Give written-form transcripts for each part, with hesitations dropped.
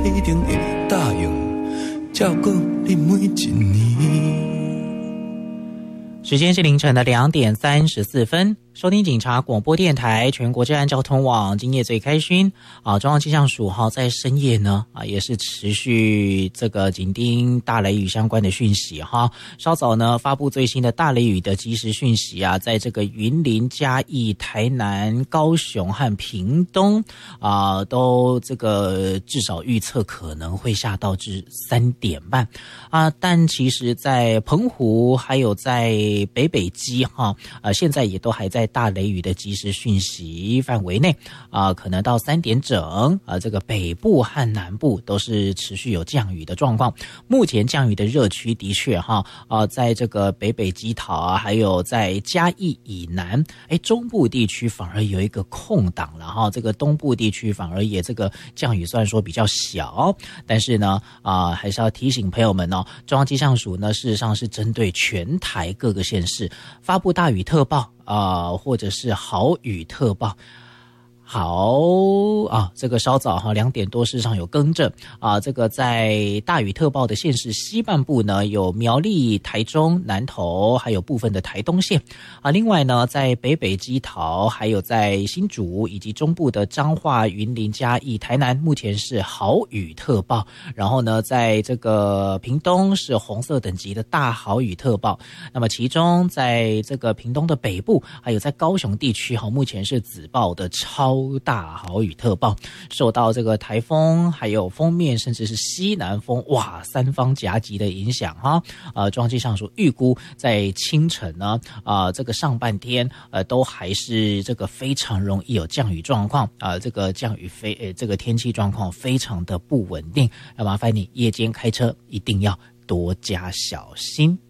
一定会答应照顾你每一年。 时间是凌晨的2点34分，收听警察广播电台全国治安交通网，今夜最开心中央气象署在深夜呢也是持续这个紧盯大雷雨相关的讯息稍早呢发布最新的大雷雨的即时讯息在这个云林、嘉义、台南、高雄和屏东都这个至少预测可能会下到至3点半但其实在澎湖还有在北基现在也都还在大雷雨的即时讯息范围内可能到3点整这个北部和南部都是持续有降雨的状况。目前降雨的热区的确在这个北基桃还有在嘉义以南中部地区反而有一个空档了这个东部地区反而也这个降雨虽然说比较小，但是呢还是要提醒朋友们中央气象署呢事实上是针对全台各个县市发布大雨特报或者是豪雨特报。好这个稍早2点多事实上有更正这个在大雨特报的县市西半部呢有苗栗、台中、南投还有部分的台东县另外呢在北基桃还有在新竹以及中部的彰化、云林、嘉义、台南目前是豪雨特报，然后呢在这个屏东是红色等级的大豪雨特报，那么其中在这个屏东的北部还有在高雄地区目前是紫报的超大豪雨特报，受到这个台风还有锋面甚至是西南风三方夹击的影响中央气象署预估在清晨呢这个上半天都还是这个非常容易有降雨状况这个降雨这个天气状况非常的不稳定，要麻烦你夜间开车一定要多加小心。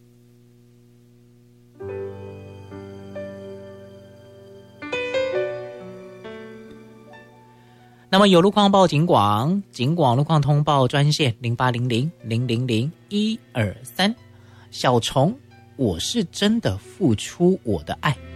那么有路况报警广路况通报专线0800000123。小虫，我是真的付出我的爱。